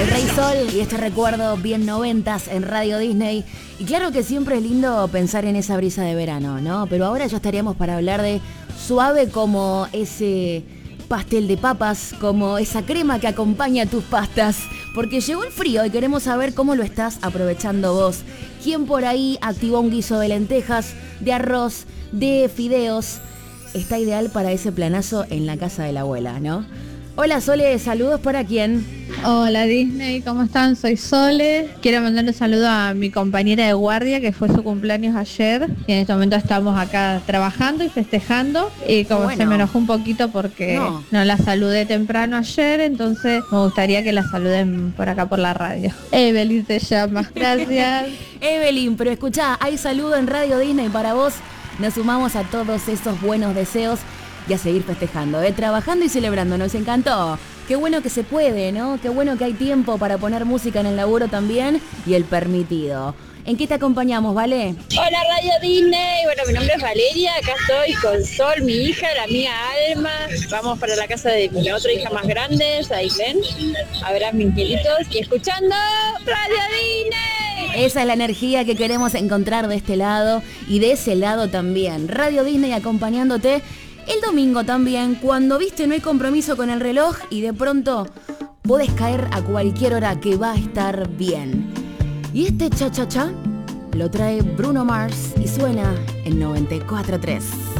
El Rey Sol y este recuerdo bien noventas en Radio Disney. Y claro que siempre es lindo pensar en esa brisa de verano, ¿no? Pero ahora ya estaríamos para hablar de suave como ese pastel de papas, como esa crema que acompaña tus pastas. Porque llegó el frío y queremos saber cómo lo estás aprovechando vos. ¿Quién por ahí activó un guiso de lentejas, de arroz, de fideos? Está ideal para ese planazo en la casa de la abuela, ¿no? Hola Sole, saludos para quién. Hola Disney, ¿cómo están? Soy Sole. Quiero mandarle un saludo a mi compañera de guardia que fue su cumpleaños ayer y en este momento estamos acá trabajando y festejando y como se me enojó un poquito porque no la saludé temprano ayer, entonces me gustaría que la saluden por acá por la radio. Evelyn se llama. Gracias. Evelyn, pero escuchá, hay saludo en Radio Disney para vos. Nos sumamos a todos esos buenos deseos y a seguir festejando, trabajando y celebrando. Nos encantó. Qué bueno que se puede, ¿no? Qué bueno que hay tiempo para poner música en el laburo también y el permitido. ¿En qué te acompañamos, Vale? Hola Radio Disney, bueno, mi nombre es Valeria, acá estoy con Sol, mi hija, la mía Alma. Vamos para la casa de mi otra hija más grande, Sailen, a ver a mis angelitos y escuchando Radio Disney. Esa es la energía que queremos encontrar de este lado y de ese lado también. Radio Disney acompañándote el domingo también, cuando viste no hay compromiso con el reloj y de pronto podés caer a cualquier hora que va a estar bien. Y este cha-cha-cha lo trae Bruno Mars y suena en 94.3.